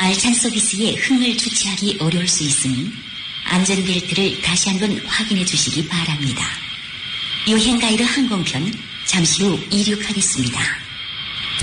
알찬 서비스에 흥을 주체하기 어려울 수 있으니 안전벨트를 다시 한번 확인해 주시기 바랍니다. 여행 가이드 항공편 잠시 후 이륙하겠습니다.